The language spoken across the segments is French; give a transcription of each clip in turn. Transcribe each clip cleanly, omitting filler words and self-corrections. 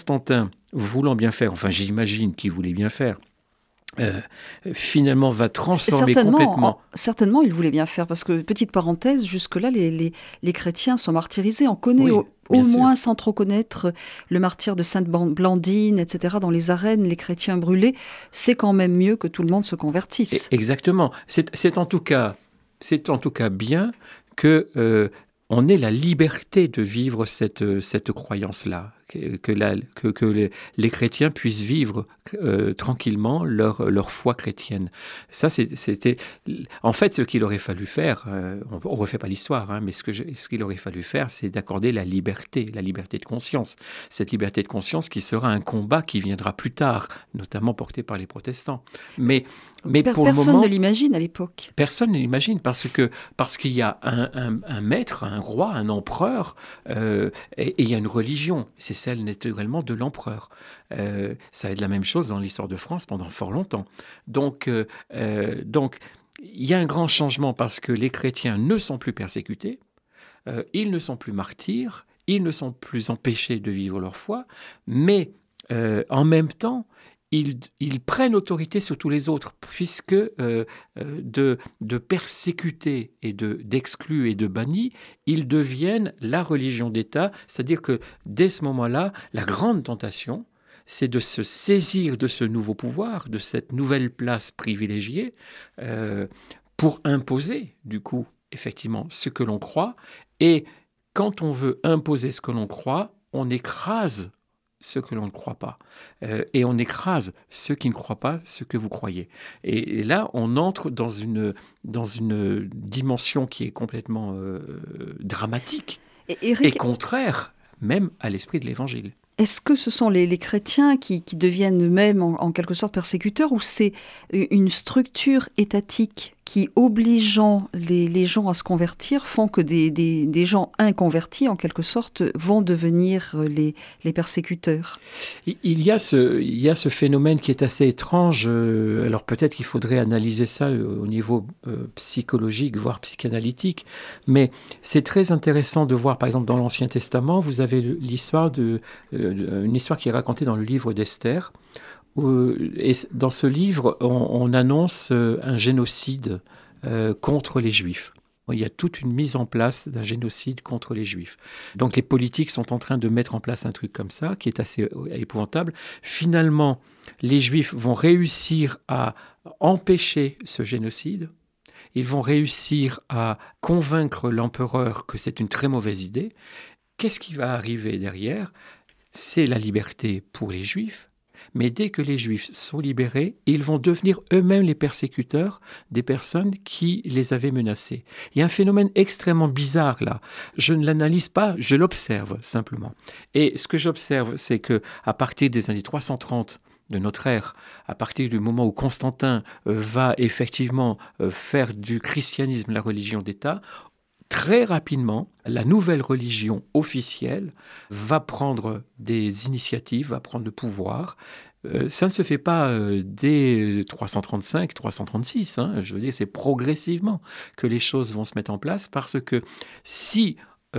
Constantin, voulant bien faire, enfin j'imagine qu'il voulait bien faire, finalement va transformer complètement. Certainement, il voulait bien faire, parce que, petite parenthèse, jusque-là, les chrétiens sont martyrisés. On connaît Oui, au bien sûr. moins, sans trop connaître, le martyre de Sainte Blandine, etc. Dans les arènes, les chrétiens brûlés. C'est quand même mieux que tout le monde se convertisse. Exactement. C'est en tout cas bien que on ait la liberté de vivre cette croyance-là, que les chrétiens puissent vivre tranquillement leur foi chrétienne. Ça, c'était en fait ce qu'il aurait fallu faire. On refait pas l'histoire, hein, mais ce qu'il aurait fallu faire, c'est d'accorder la liberté de conscience. Cette liberté de conscience qui sera un combat qui viendra plus tard, notamment porté par les protestants. Mais pour le Personne ne moment, l'imagine à l'époque. personne ne l'imagine parce qu'il y a un maître, un roi, un empereur, et il y a une religion. C'est celle naturellement de l'empereur. Ça va être la même chose dans l'histoire de France pendant fort longtemps. Donc, il y a un grand changement parce que les chrétiens ne sont plus persécutés, ils ne sont plus martyrs, ils ne sont plus empêchés de vivre leur foi, mais en même temps, ils prennent autorité sur tous les autres, puisque de persécutés et d'exclus et de bannis, ils deviennent la religion d'État. C'est-à-dire que dès ce moment-là, la grande tentation, c'est de se saisir de ce nouveau pouvoir, de cette nouvelle place privilégiée, pour imposer, du coup, effectivement, ce que l'on croit. Et quand on veut imposer ce que l'on croit, on écrase ce que l'on ne croit pas. Et on écrase ceux qui ne croient pas ce que vous croyez. Et là, on entre dans une dimension qui est complètement dramatique Et et Éric, contraire même à l'esprit de l'Évangile. est-ce que ce sont les chrétiens qui deviennent eux-mêmes en quelque sorte persécuteurs, ou c'est une structure étatique qui, obligeant les gens à se convertir, font que des gens inconvertis, en quelque sorte, vont devenir les persécuteurs? Il y a ce phénomène qui est assez étrange. Alors peut-être qu'il faudrait analyser ça au niveau psychologique, voire psychanalytique. Mais c'est très intéressant de voir, par exemple, dans l'Ancien Testament, vous avez l'histoire une histoire qui est racontée dans le livre d'Esther. Et dans ce livre, on annonce un génocide contre les Juifs. Il y a toute une mise en place d'un génocide contre les Juifs. Donc les politiques sont en train de mettre en place un truc comme ça, qui est assez épouvantable. Finalement, les Juifs vont réussir à empêcher ce génocide. Ils vont réussir à convaincre l'empereur que c'est une très mauvaise idée. Qu'est-ce qui va arriver derrière ? C'est la liberté pour les Juifs. Mais dès que les Juifs sont libérés, ils vont devenir eux-mêmes les persécuteurs des personnes qui les avaient menacés. Il y a un phénomène extrêmement bizarre là. Je ne l'analyse pas, je l'observe simplement. Et ce que j'observe, c'est que à partir des années 330 de notre ère, à partir du moment où Constantin va effectivement faire du christianisme la religion d'État, très rapidement, la nouvelle religion officielle va prendre des initiatives, va prendre le pouvoir. Ça ne se fait pas dès 335, 336. Hein. Je veux dire, c'est progressivement que les choses vont se mettre en place parce que si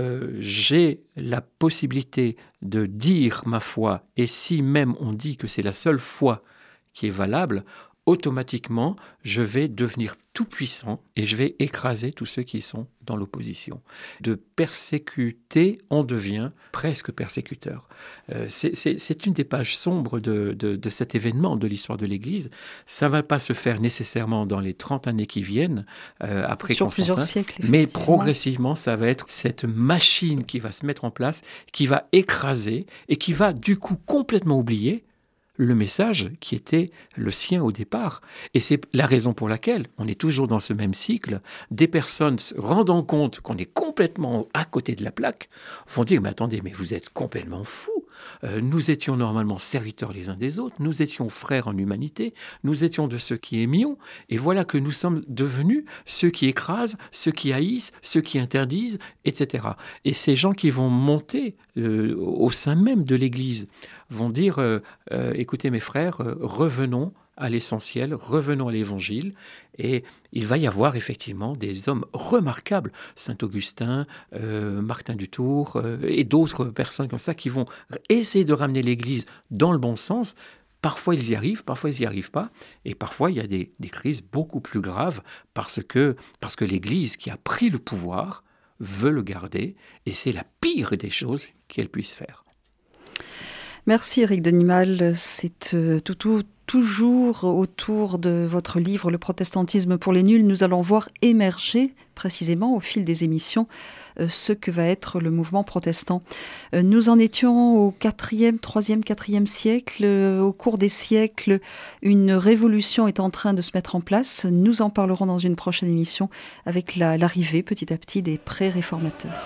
j'ai la possibilité de dire ma foi et si même on dit que c'est la seule foi qui est valable, automatiquement, je vais devenir tout puissant et je vais écraser tous ceux qui sont dans l'opposition. De persécuter, on devient presque persécuteur. C'est une des pages sombres de cet événement de l'histoire de l'Église. Ça ne va pas se faire nécessairement dans les 30 années qui viennent, après Sur plusieurs Constantin, siècles, mais effectivement. progressivement, ça va être cette machine qui va se mettre en place, qui va écraser et qui va du coup complètement oublier le message qui était le sien au départ. Et c'est la raison pour laquelle on est toujours dans ce même cycle. Des personnes se rendant compte qu'on est complètement à côté de la plaque vont dire « Mais attendez, mais vous êtes complètement fous. Nous étions normalement serviteurs les uns des autres, nous étions frères en humanité, nous étions de ceux qui aimions, et voilà que nous sommes devenus ceux qui écrasent, ceux qui haïssent, ceux qui interdisent, etc. » Et ces gens qui vont monter au sein même de l'Église vont dire écoutez mes frères, revenons à l'essentiel, revenons à l'Évangile, et il va y avoir effectivement des hommes remarquables, Saint Augustin, Martin du Tour, et d'autres personnes comme ça qui vont essayer de ramener l'Église dans le bon sens. Parfois ils y arrivent, parfois ils n'y arrivent pas, et parfois il y a des crises beaucoup plus graves parce que l'Église qui a pris le pouvoir veut le garder, et c'est la pire des choses qu'elle puisse faire. Merci Éric Denimal, c'est toujours autour de votre livre Le protestantisme pour les nuls. Nous allons voir émerger précisément au fil des émissions ce que va être le mouvement protestant. Nous en étions au 3e, 4e siècle. Au cours des siècles, une révolution est en train de se mettre en place. Nous en parlerons dans une prochaine émission avec l'arrivée petit à petit des pré-réformateurs.